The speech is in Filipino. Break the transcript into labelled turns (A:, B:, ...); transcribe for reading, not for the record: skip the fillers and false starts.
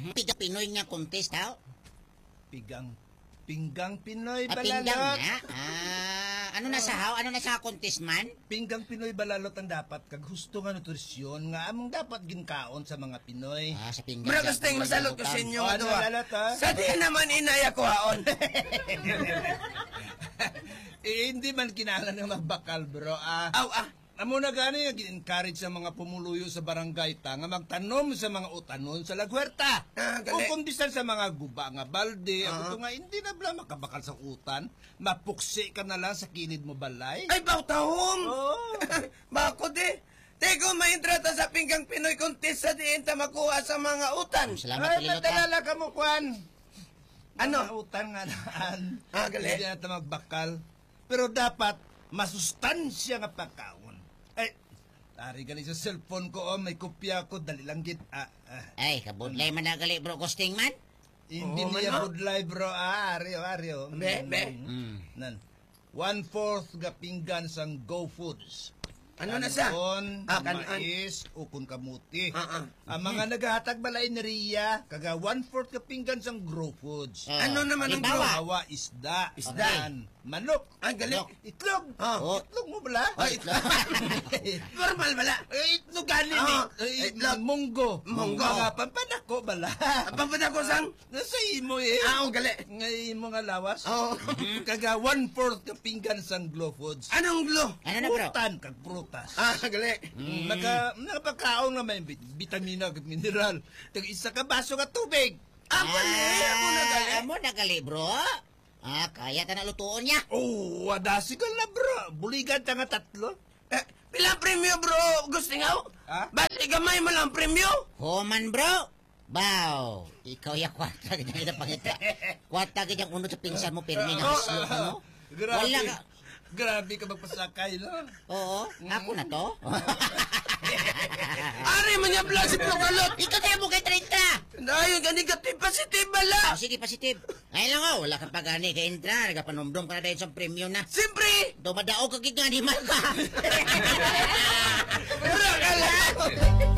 A: Pigang Pinoy nga contest, ha?
B: Pinggang Pinoy
A: Pinggang
B: Balalot.
A: nga? Ano na sa haw? Ano na sa contest man?
B: Pinggang Pinoy Balalot ang dapat kag husto nga nutrisyon nga among dapat ginkaon sa mga Pinoy.
A: Sa pinggang.
C: Bro, gusteng masalot ko sa inyo.
B: Ano, Balalot, ha?
C: Sa di naman inaya ko haon.
B: Hindi man kinahanglan nga magbakal, bro. Amo na gani nga gin-encourage sa mga pumuluyo sa barangay ta nga magtanom sa mga utanon sa lagwerta. O kumbisan sa mga guba nga balde, ako nga hindi na bala makabakal sa utan, mapuksi ka na lang sa kilid mo balay.
C: Ay, bautahom!
B: Oh.
C: Bako di. Teko, maintrata sa Pinggang Pinoy contest sa diin ta makuha sa mga utan.
A: Salamat,
B: Ay,
A: Pililot, ha?
B: madalala ka mo, Kwan.
C: Ano?
B: Mga utan nga naan.
C: Gali.
B: Hindi na ito magbakal. Pero dapat, masustansya nga pagkaon. Ay, tari gali sa cellphone ko, may kopya ko, dali lang git.
A: Ay, kabudlay man na gali, bro. Costing man?
B: Hindi niya budlay, bro. Aryo.
C: Be.
B: Nan. 1/4 ga pinggan sang Go Foods.
C: Ano na sa?
B: Kanon, mais, ukon kamuti. Ang mga naghahatag balay ni Ria, kaga 1/4 ka pinggan sang Grow Foods.
C: Ano naman ang
B: Hawa, isda. Yan. Manok.
C: Ang galing.
B: Itlog. Itlog mo bala?
C: Itlog. Normal bala.
B: Itlog ganin
C: Itlog.
B: Munggo. Mga pampanako bala.
C: Pampadak ko sang?
B: Nasa imo eh.
C: Ang gali.
B: Ngay imo nga lawas. Kaga 1/4 ka pinggan sang Glow Foods.
C: Anong glo?
A: Ano na, bro?
B: Utan kag prutas.
C: Gali.
B: Nakapakaon nga may vitamina at mineral. Tag isa ka baso ka tubig.
C: Amo na gali.
A: Amo na gali, bro. Kaya ta na lutuon niya.
B: Oh, wadasi ka na bro. Buligan ta nga 3.
C: Pila premyo bro? Gusto nga? Basi gamay mo lang premyo?
A: Homan, bro. Bow. Ikaw ya kwarta ganyan kita pangita. Kwarta ganyan uno sa pinsan mo pirmi nga isyo ka, no? Wala ka.
B: Grabe ka magpasakay, no?
A: Oo. Ako na to.
C: Ari man niya vlog si Prokalot.
A: Ikaw kaya mo kay 30.
C: Ayun, negative positive bala.
A: Sige, positive. Ngayon lang, wala kang pagani kay Intra. Nagapanomdom ka na dahil sa premium na.
C: Siyempre.
A: Dumadaog ka gig nga, di man ka.
C: Prokalot.